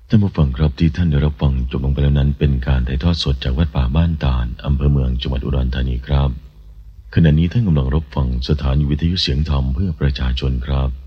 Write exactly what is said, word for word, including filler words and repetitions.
ท่านผู้ฟังครับที่ท่านได้รับฟังจบลงไปแล้วนั้นเป็นการถ่ายทอดสดจากวัดป่าบ้านตาลอำเภอเมืองจังหวัดอุดรธานีครับขณะนี้ท่านกำลังรับฟังสถานีวิทยุเสียงธรรมเพื่อประชาชนครับ